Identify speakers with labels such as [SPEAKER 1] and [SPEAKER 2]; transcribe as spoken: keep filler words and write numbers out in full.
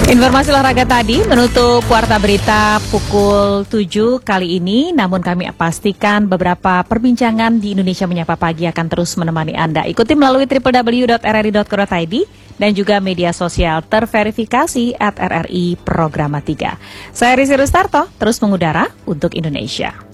[SPEAKER 1] Informasi olahraga tadi menutup Warta Berita pukul tujuh kali ini, namun kami pastikan beberapa perbincangan di Indonesia Menyapa Pagi akan terus menemani Anda. Ikuti melalui w w w dot r r i dot co dot i d dan juga media sosial terverifikasi at R R I Programa tiga. Saya Rizky Rustarto, terus mengudara untuk Indonesia.